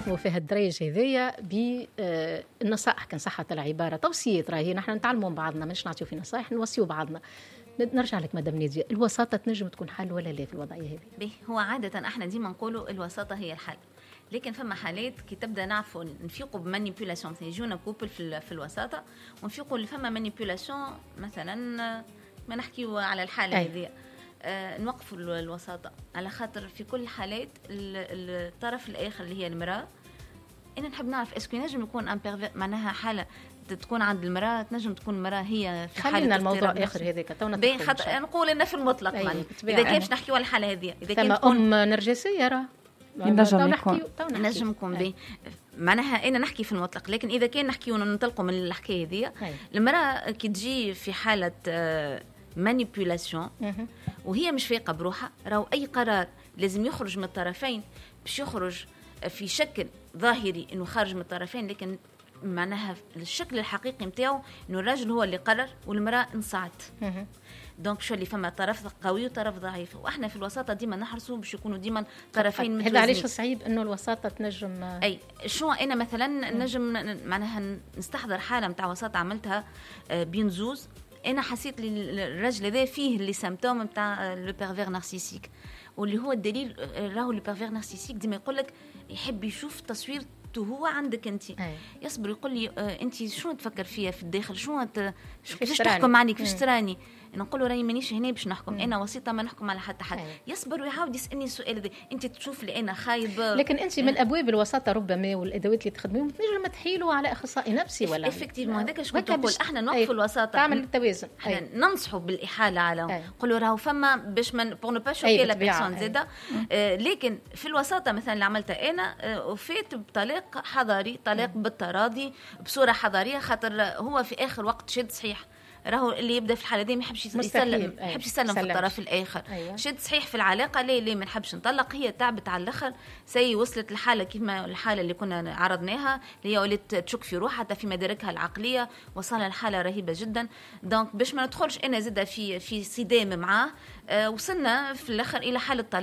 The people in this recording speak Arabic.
نختموا في هالدريج هذيا بالنصائح، كان صحة العبارة توصيات، راهي نحن نتعلموا بعضنا، مش نعطيو في نصائح، نوصيوا بعضنا. نرجع لك مدام نادية، الوساطة تنجم تكون حل ولا لا في الوضعية هذه؟ هو عادة احنا ديما نقولوا الوساطة هي الحل، لكن فما حالات كي تبدا نعرفوا نفيقوا بمانيبيولاسيون، مثلا يجونا كوبل في الوساطة ونفيقوا اللي فما مانيبيولاسيون، مثلا ما نحكيوا على الحالة هذه، نوقفوا الوساطة، على خاطر في كل الحالات الطرف الآخر اللي هي المرأة، أنا نحب نعرف اسكو نجم يكون معناها حالة تكون عند المرأة، تنجم تكون المرأة هي في حالة. خلينا الموضوع آخر هذاك تونا نقول إنه في المطلق، إذا كان باش نحكيوا على الحالة هذه، إذا كان تكون نرجسية راه نجم يكون به معناها أنا نحكي في المطلق، لكن إذا كان نحكي وننطلقوا من الحكاية هذه، المرأة كي تجي في حالة مانيبيولاسيون وهي مش فايقة بروحها، راهو أي قرار لازم يخرج من الطرفين باش يخرج في شكل ظاهري إنه خارج من الطرفين، لكن معناها الشكل الحقيقي متاعه إنه الراجل هو اللي قرر والمرأة انصعت. دونك شو اللي فما طرف قوي وطرف ضعيف، واحنا في الوساطه ديما نحرصوا باش يكونوا ديما طرفين متوازنين. هذا علاش صعيب انه الوساطه تنجم اي شو انا مثلا نجم معناها نستحضر حاله نتاع وساطه عملتها بين زوز، انا حسيت الرجل هذا فيه اللي سيمبتوم نتاع لو بيرفير نارسيسيك، واللي هو الدليل راهو لو بيرفير نارسيسيك ديما يقول لك يحب يشوف تصوير هو عندك انت، يصبر يقول لي انت شنو تفكر فيها في الداخل، شنو كيفاش تحكم عليك، كيفاش تراني، نقول له راهي مانيش هنا باش نحكم، انا وسيطه ما نحكم على حتى حد. يصبر ويعاود يسالني السؤال هذا، انت تشوف لي انا خايب، لكن انت من ابواب الوساطه ربما والادوات اللي تخدميهم تنجم تحيلوا على اخصائي نفسي ولا افكتيفمون هذاك اش كنت نقول، احنا نوقفوا الوساطه تعمل التوازن، احنا ننصحوا بالاحاله على نقولوا راهو فما باش من بور نو با شوكي لا بيرسون زاده، لكن في الوساطه مثلا اللي عملتها انا وفات بطريق حضاري، طلاق بالتراضي بصوره حضاريه، خاطر هو في اخر وقت شد صحيح، راهو اللي يبدا في الحاله دي ما يحبش يسلم في الطرف الاخر. شد صحيح في العلاقه، ليه ما نحبش نطلق، هي تعبت على الاخر، وصلت الحاله كيما الحاله اللي كنا عرضناها، اللي هي ولات تشك في روحها حتى في مداركها العقليه، وصلنا لحاله رهيبه جدا. دونك باش ما ندخلش انا زاده في صدام معاه، وصلنا في الاخر الى حاله طلاق.